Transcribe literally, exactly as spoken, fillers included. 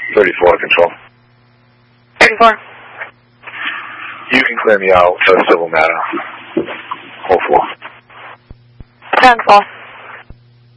thirty-four, control. thirty-four. You can clear me out for a civil matter. Whole floor. ten four.